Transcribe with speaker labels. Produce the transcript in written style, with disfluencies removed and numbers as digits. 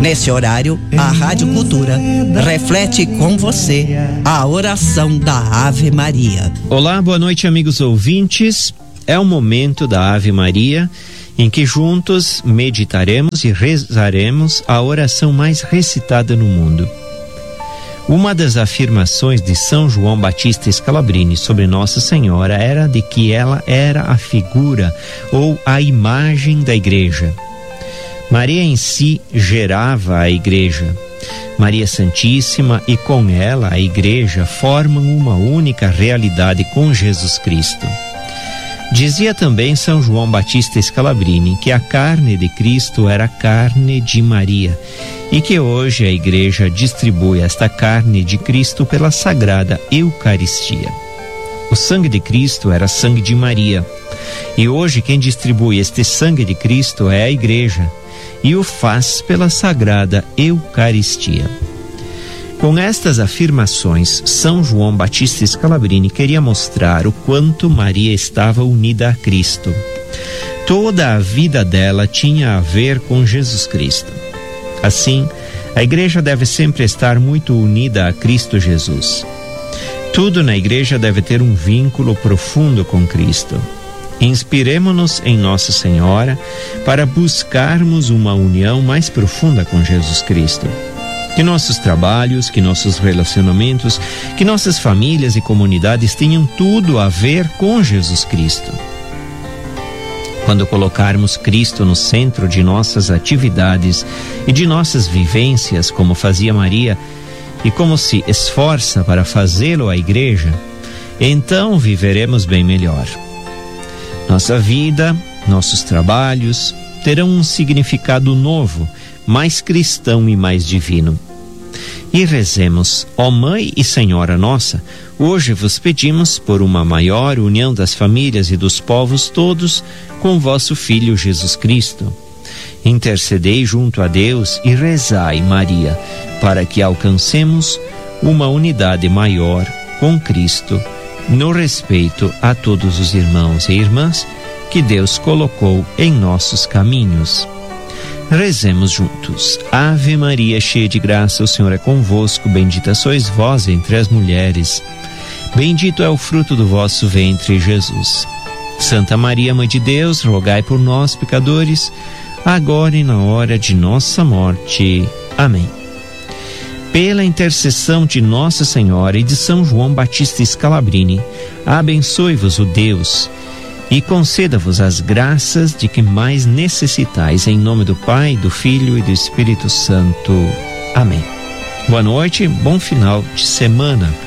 Speaker 1: Nesse horário, a Rádio Cultura reflete com você a oração da Ave Maria.
Speaker 2: Olá, boa noite, amigos ouvintes. É o momento da Ave Maria, em que juntos meditaremos e rezaremos a oração mais recitada no mundo. Uma das afirmações de São João Batista Scalabrini sobre Nossa Senhora era de que ela era a figura ou a imagem da Igreja. Maria em si gerava a Igreja. Maria Santíssima e com ela a Igreja formam uma única realidade com Jesus Cristo. Dizia também São João Batista Scalabrini que a carne de Cristo era a carne de Maria e que hoje a Igreja distribui esta carne de Cristo pela Sagrada Eucaristia. O sangue de Cristo era sangue de Maria e hoje quem distribui este sangue de Cristo é a Igreja e o faz pela Sagrada Eucaristia. Com estas afirmações, São João Batista Scalabrini queria mostrar o quanto Maria estava unida a Cristo. Toda a vida dela tinha a ver com Jesus Cristo. Assim, a Igreja deve sempre estar muito unida a Cristo Jesus. Tudo na Igreja deve ter um vínculo profundo com Cristo. Inspiremo-nos em Nossa Senhora para buscarmos uma união mais profunda com Jesus Cristo. Que nossos trabalhos, que nossos relacionamentos, que nossas famílias e comunidades tenham tudo a ver com Jesus Cristo. Quando colocarmos Cristo no centro de nossas atividades e de nossas vivências, como fazia Maria, e como se esforça para fazê-lo a Igreja, então viveremos bem melhor. Nossa vida, nossos trabalhos terão um significado novo, mais cristão e mais divino. E rezemos: ó Mãe e Senhora nossa, hoje vos pedimos por uma maior união das famílias e dos povos todos com vosso Filho Jesus Cristo. Intercedei junto a Deus e rezai, Maria, para que alcancemos uma unidade maior com Cristo, no respeito a todos os irmãos e irmãs que Deus colocou em nossos caminhos. Rezemos juntos. Ave Maria, cheia de graça, o Senhor é convosco, bendita sois vós entre as mulheres. Bendito é o fruto do vosso ventre, Jesus. Santa Maria, Mãe de Deus, rogai por nós, pecadores, agora e na hora de nossa morte. Amém. Pela intercessão de Nossa Senhora e de São João Batista Scalabrini, abençoe-vos o Deus e conceda-vos as graças de que mais necessitais, em nome do Pai, do Filho e do Espírito Santo. Amém. Boa noite, bom final de semana.